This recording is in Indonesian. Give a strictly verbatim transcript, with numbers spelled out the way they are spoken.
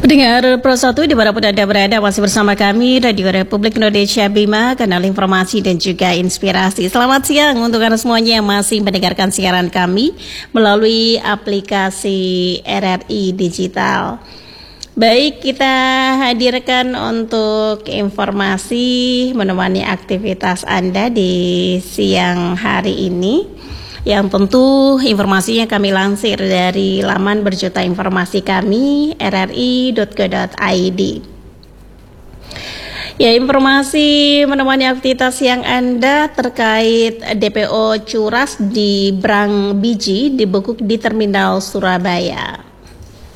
Pendengar Pro satu dimanapun Anda berada, masih bersama kami Radio Republik Indonesia Bima, kanal informasi dan juga inspirasi. Selamat siang untuk Anda semuanya yang masih mendengarkan siaran kami melalui aplikasi R R I Digital. Baik, kita hadirkan untuk informasi menemani aktivitas Anda di siang hari ini. Yang tentu informasinya kami lansir dari laman berjuta informasi kami r r i dot go dot i d. Ya, informasi menemani aktivitas siang Anda terkait D P O Curas di Brang Biji dibekuk di Terminal Surabaya.